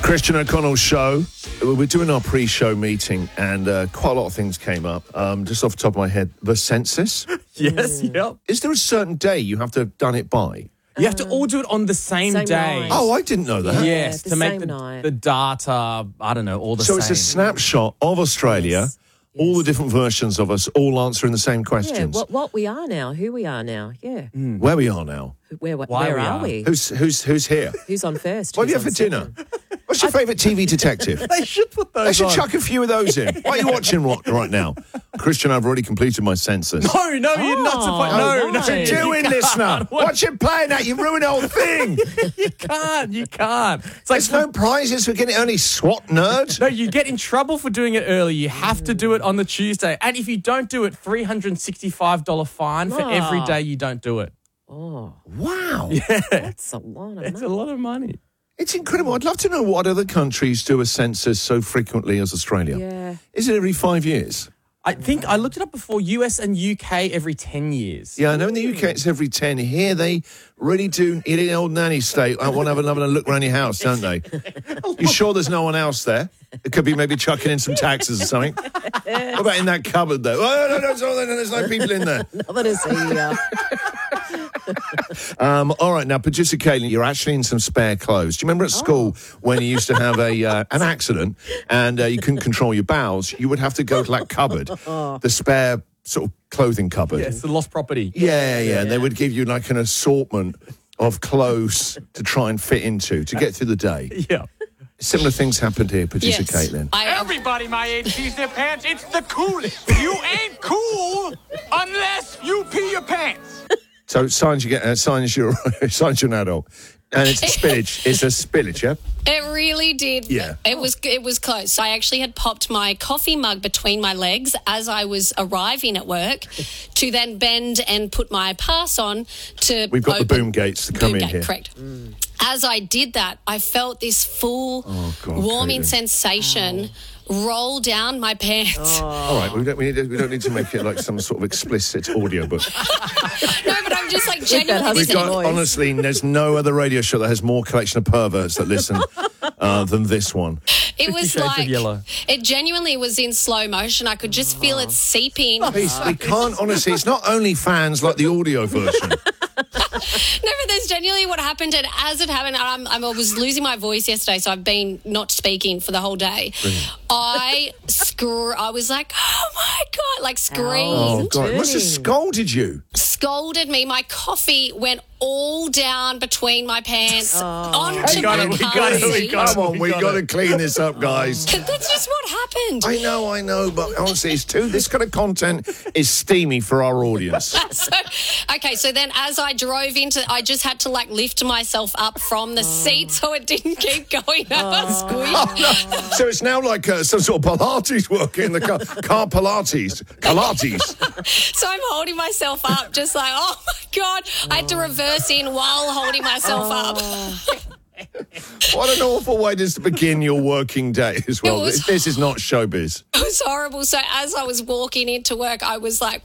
Christian O'Connell's show. We're doing our pre-show meeting, and quite a lot of things came up. Just off the top of my head, the census. Yes, yep. Is there a certain day you have to have done it by? You have to all do it on the same day. night. Oh, I didn't know that. Yes, the to make same night. the data, I don't know, all the So same. it's a snapshot of Australia, Yes. all the different versions of us, all answering the same Yeah, questions. what we are now, who we are now. Yeah. Where we are now. Where Why where we are are. we? Who's here? Who's on first? What do you Who's have for on dinner? second? What's your favourite TV detective? They should put those I should on. chuck a few of those in. What are you watching right now? Christian, I've already completed my census. No, you're not supposed. No, What you doing, listener? What you playing at? You ruined the whole thing. You can't. It's like There's no prizes for getting only SWAT nerd. No, you get in trouble for doing it early. You have to do it on the Tuesday. And if you don't do it, $365 fine for every day you don't do it. Oh, Wow. that's a lot of It's money. a lot of money. It's incredible. I'd love to know what other countries do a census so frequently as Australia. Yeah. Is it every 5 years? I think I looked it up before, US and UK every 10 years. Yeah, I know in the UK it's every 10. Here they really do, in the old nanny state, I want to have another look around your house, don't they? You sure there's no one else there? It could be maybe chucking in some taxes or something. What about in that cupboard, though? Oh, no, there's no people in there. Nothing to see here. All right, now, producer Caitlin, you're actually in some spare clothes. Do you remember at school when you used to have an accident and you couldn't control your bowels? You would have to go to that cupboard, the spare sort of clothing cupboard. Yes, the lost property. Yeah. And they would give you like an assortment of clothes to try and fit into to get through the day. Yeah. Similar things happened here, producer Caitlin. Everybody my age pees their pants. It's the coolest. You ain't cool unless you pee your pants. So signs you get, signs you're an adult. And it's a spillage. It's a spillage, yeah? It really did. Yeah. It was close. I actually had popped my coffee mug between my legs as I was arriving at work to then bend and put my pass on to We've got the open- boom gates to come boom in gate, here. Correct. As I did that, I felt this full God, warming Caitlin. sensation roll down my pants. All right, we don't need to make it like some sort of explicit audiobook. No, but I'm just like genuinely We've this got, voice. honestly, there's no other radio show that has more collection of perverts that listen than this one. It was Shades of like Yellow. it genuinely was in slow motion. I could just feel it seeping. Please, we can't, honestly, it's not only fans like the audio version. No, but that's genuinely what happened. And as it happened, I was losing my voice yesterday, so I've been not speaking for the whole day. I was like, oh my God, like screamed, Oh, God, it must have turning. scolded you. scolded me. My coffee went all down between my pants onto my we got Come on, we got got to it. clean this up, guys. That's just what happened. I know, but honestly, this kind of content is steamy for our audience. So then as I drove I just had to like lift myself up from the seat so it didn't keep going up. Squeak. So it's now like some sort of Pilates work in the car Pilates. So I'm holding myself up just like, oh my God. I had to reverse in while holding myself up. What an awful way to begin your working day as well. It was- This is not showbiz. It was horrible. So as I was walking into work, I was like,